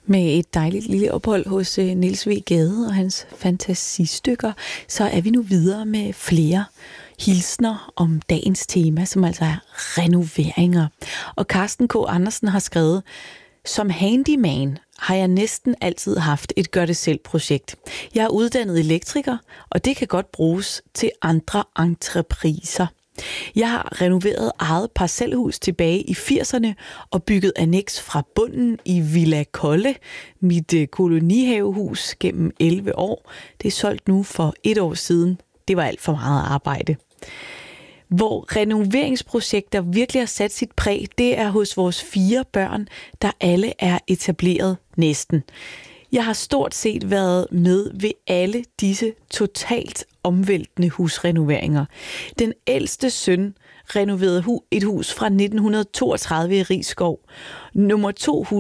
Med et dejligt lille ophold hos Niels V. Gade og hans fantasistykker, så er vi nu videre med flere hilsner om dagens tema, som altså er renoveringer. Og Carsten K. Andersen har skrevet: som handyman har jeg næsten altid haft et gør-det-selv-projekt. Jeg er uddannet elektriker, og det kan godt bruges til andre entrepriser. Jeg har renoveret eget parcelhus tilbage i 80'erne og bygget anneks fra bunden i Villa Kolle, mit kolonihavehus, gennem 11 år. Det er solgt nu for 1 år siden. Det var alt for meget arbejde. Hvor renoveringsprojekter virkelig har sat sit præg, det er hos vores 4 børn, der alle er etableret næsten. Jeg har stort set været med ved alle disse totalt omvæltende husrenoveringer. Den ældste søn renoverede et hus fra 1932 i Rigskov. Nummer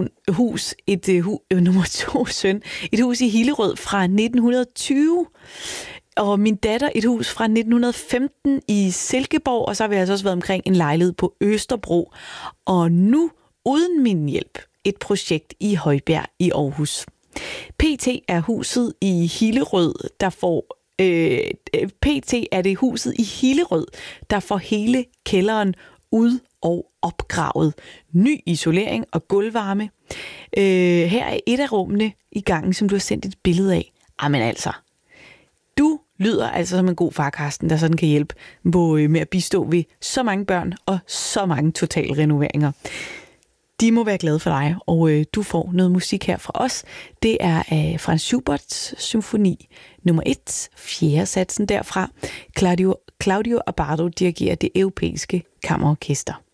to søn et hus i Hillerød fra 1920. Og min datter et hus fra 1915 i Silkeborg, og så har vi altså også været omkring en lejlighed på Østerbro. Og nu, uden min hjælp, et projekt i Højbjerg i Aarhus. PT er huset i Hillerød, huset i Hillerød, der får hele kælderen ud og opgravet. Ny isolering og gulvvarme. Her er et af rummene i gangen, som du har sendt et billede af. Jamen altså, du lyder altså som en god far, Carsten, der sådan kan hjælpe med at bistå ved så mange børn og så mange totale renoveringer. De må være glade for dig, og du får noget musik her fra os. Det er af Franz Schuberts symfoni nummer 1, 4. satsen derfra. Claudio Abbado dirigerer det europæiske kammerorkester.